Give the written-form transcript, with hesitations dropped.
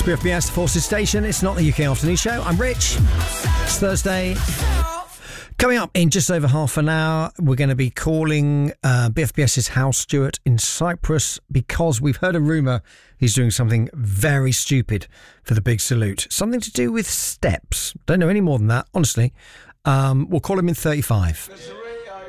BFBS Forces Station. It's not the UK Afternoon Show. I'm Rich. It's Thursday. Coming up in just over half an hour, we're going to be calling BFBS's Hal Stewart in Cyprus because we've heard a rumour he's doing something very stupid for the big salute. Something to do with steps. Don't know any more than that, honestly. We'll call him in 35.